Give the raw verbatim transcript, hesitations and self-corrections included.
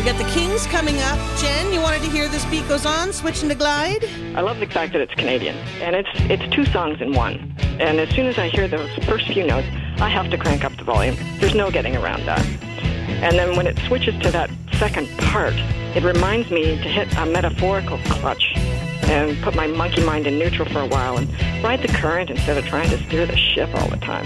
got the Kings coming up. Jen, you wanted to hear This Beat Goes On, switching to Glide? I love the fact that it's Canadian, and it's it's two songs in one. And as soon as I hear those first few notes, I have to crank up the volume. There's no getting around that. And then when it switches to that second part, it reminds me to hit a metaphorical clutch and put my monkey mind in neutral for a while and ride the current instead of trying to steer the ship all the time.